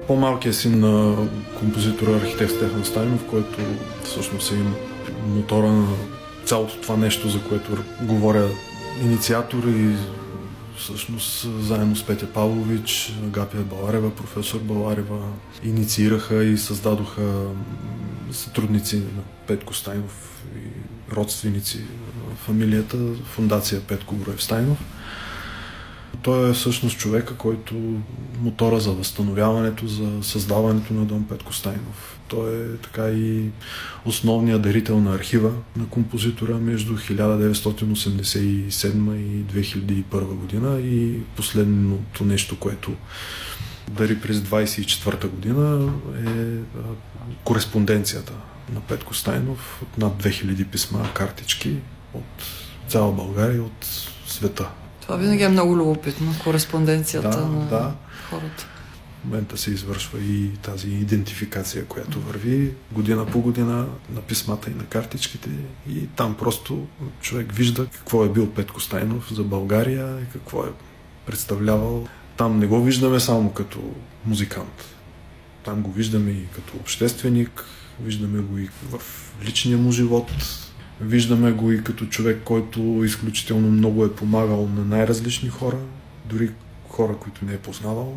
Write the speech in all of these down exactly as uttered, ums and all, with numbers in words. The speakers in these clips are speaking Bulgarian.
по-малкият син на композитора архитект Стефан Стайнов, който всъщност е мотора на цялото това нещо, за което говоря, инициатор и всъщност заедно с Петя Павлович, Агапия Баларева, професор Баларева инициираха и създадоха сътрудници на Петко Стайнов и родственици на фамилията, фондация Петко Груев Стайнов. Той е всъщност човека, който мотора за възстановяването, за създаването на дом Петко Стайнов. Той е така и основният дарител на архива на композитора между хиляда деветстотин осемдесет и седма и две хиляди и първа година и последното нещо, което дари през двадесет и четвърта година е кореспонденцията на Петко Стайнов от над две хиляди писма, картички от цяла България и от света. Това винаги е много любопитно, кореспонденцията да, на да. хората. В момента се извършва и тази идентификация, която върви година по година на писмата и на картичките и там просто човек вижда какво е бил Петко Стайнов за България и какво е представлявал. Там не го виждаме само като музикант. Там го виждаме и като общественик, виждаме го и в личния му живот, виждаме го и като човек, който изключително много е помагал на най-различни хора, дори хора, които не е познавал.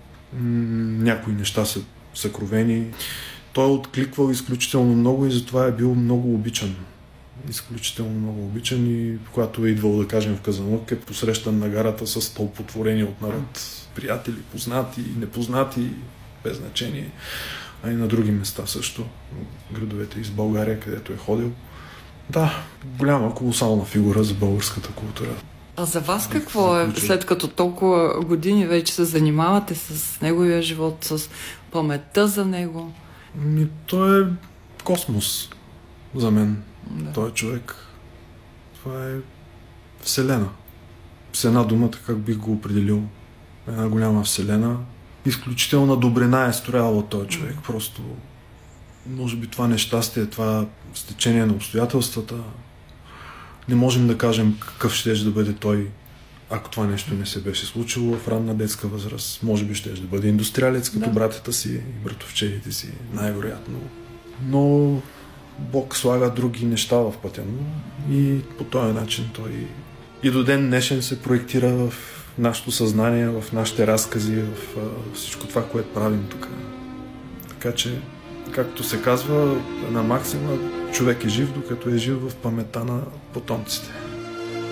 Някои неща са съкровени. Той е откликвал изключително много и затова е бил много обичан. Изключително много обичан и когато е идвал, да кажем, в Казанлък, е посрещан на гарата с стълпотворение от народ. Приятели, познати, непознати, без значение. А и на други места също. Градовете из България, където е ходил. Да, голяма, колосална фигура за българската култура. А за вас какво е, след като толкова години вече се занимавате с неговия живот, с паметта за него? Ми, той е космос за мен. Да. Той е човек. Това е вселена. С една дума, как бих го определил. Една голяма вселена. Изключителна добрина е строяла този човек. Просто, може би това нещастие, това стечение на обстоятелствата, не можем да кажем какъв щеше да бъде той, ако това нещо не се беше случило в ранна детска възраст. Може би щеше да бъде индустриалец, като да. Братята си и братовчедите си, най-вероятно. Но Бог слага други неща в пътя му и по този начин той и до ден днешен се проектира в нашето съзнание, в нашите разкази, в всичко това, което правим тук. Така че, както се казва, една максима, човек е жив, докато е жив в паметта на потомците.